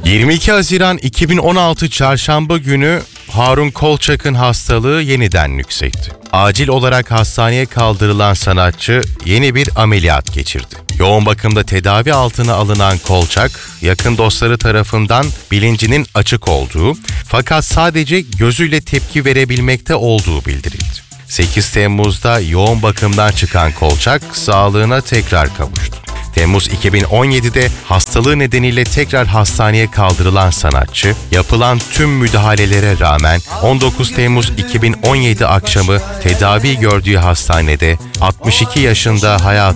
22 Haziran 2016 Çarşamba günü Harun Kolçak'ın hastalığı yeniden yükseltti. Acil olarak hastaneye kaldırılan sanatçı yeni bir ameliyat geçirdi. Yoğun bakımda tedavi altına alınan Kolçak, yakın dostları tarafından bilincinin açık olduğu fakat sadece gözüyle tepki verebilmekte olduğu bildirildi. 8 Temmuz'da yoğun bakımdan çıkan Kolçak sağlığına tekrar kavuştu. Temmuz 2017'de hastalığı nedeniyle tekrar hastaneye kaldırılan sanatçı, yapılan tüm müdahalelere rağmen 19 Temmuz 2017 akşamı tedavi gördüğü hastanede 62 yaşında hayatını